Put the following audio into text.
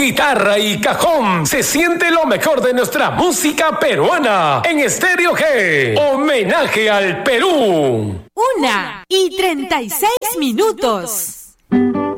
guitarra y cajón se siente lo mejor de nuestra música peruana en Estéreo G. Homenaje al Perú. 1:36 minutos.